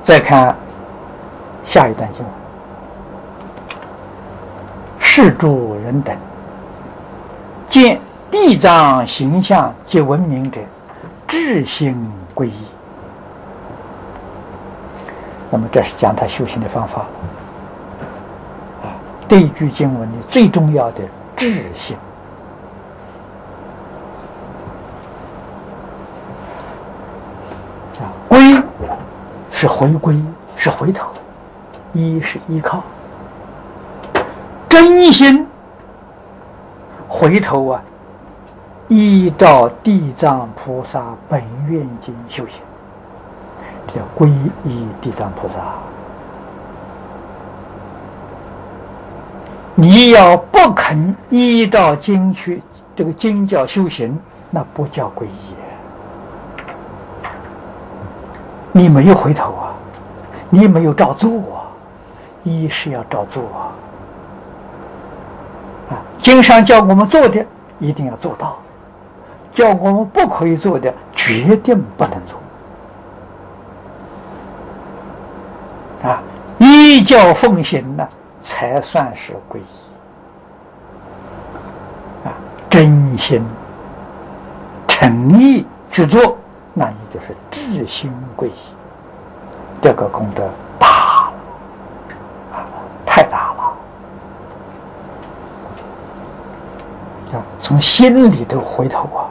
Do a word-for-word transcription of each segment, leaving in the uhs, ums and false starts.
再看下一段经文：世诸人等见地藏形象及闻名者，至心皈依。那么这是讲他修行的方法啊。这一句经文里最重要的至心啊，皈是回归，是回头；依是依靠。真心回头啊，依照地藏菩萨本愿经修行，这叫皈依地藏菩萨。你要不肯依照经去这个经教修行，那不叫皈依。你没有回头啊，你没有照做啊，依是要照做啊。啊，经上叫我们做的一定要做到，叫我们不可以做的决定不能做。啊，依教奉行呢，才算是皈依。啊，真心诚意去做，那你就是至心皈依，这个功德大了，啊，太大了。啊，从心里头回头啊。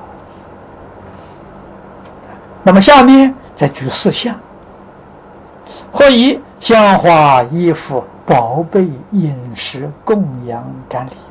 那么下面再举四项：或以香花衣服、宝贝饮食供养瞻礼。